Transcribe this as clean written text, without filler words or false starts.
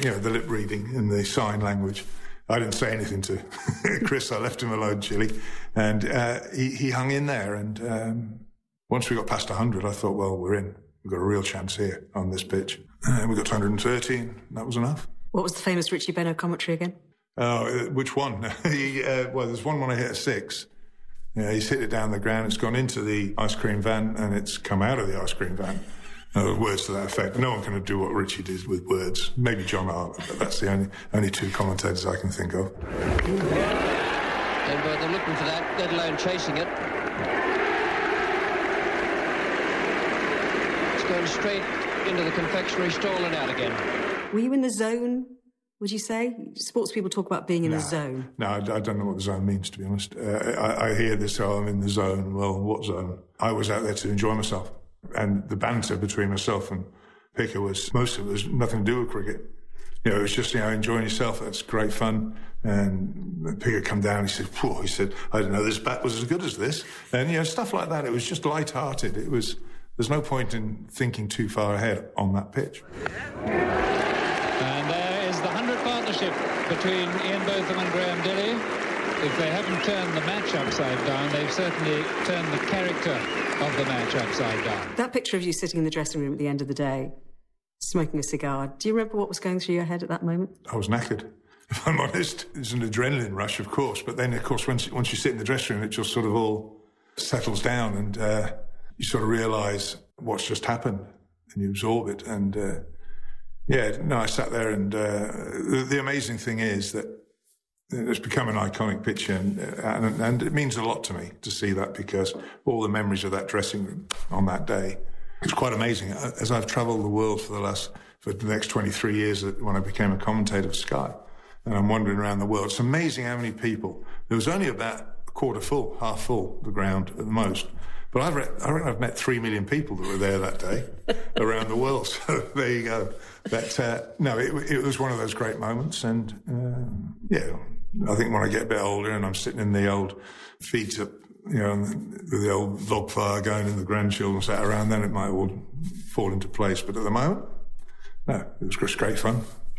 the lip reading and the sign language. I didn't say anything to Chris. I left him alone, Chile. And he hung in there. And once we got past 100, I thought, well, we're in. We've got a real chance here on this pitch. And we got to 113. That was enough. What was the famous Richie Benaud commentary again? Which one? Well, there's one when I hit a 6. He's hit it down the ground. It's gone into the ice cream van and it's come out of the ice cream van. Words to that effect. No one can do what Richie did with words. Maybe John Arthur, but that's the only two commentators I can think of. And they're looking for that, let alone chasing it. It's going straight into the confectionery stall and out again. Were you in the zone, would you say? Sports people talk about being in the zone. No, I don't know what the zone means, to be honest. I hear this, I'm in the zone. Well, what zone? I was out there to enjoy myself. And the banter between myself and Picker most of it was nothing to do with cricket. It was just, enjoying yourself. That's great fun. And Picker come down, he said, I didn't know this bat was as good as this. And, stuff like that. It was just light-hearted. There's no point in thinking too far ahead on that pitch. And there is the 100 partnership between Ian Botham and Graham Dilley. If they haven't turned the match upside down, they've certainly turned the character of the match upside down. That picture of you sitting in the dressing room at the end of the day, smoking a cigar, do you remember what was going through your head at that moment? I was knackered, if I'm honest. It's an adrenaline rush, of course, but then, of course, once you sit in the dressing room, it just sort of all settles down and you sort of realise what's just happened and you absorb it. And, I sat there and the amazing thing is that it's become an iconic picture, and it means a lot to me to see that, because all the memories of that dressing room on that day. It's quite amazing. As I've travelled the world for the next 23 years when I became a commentator for Sky, and I'm wandering around the world, it's amazing how many people. There was only about a quarter full, half full, the ground at the most. But I reckon I've met 3 million people that were there that day around the world. So there you go. But it was one of those great moments, and I think when I get a bit older and I'm sitting in the old feet up, with the old log fire going and the grandchildren sat around, then it might all fall into place. But at the moment, no, it was just great fun.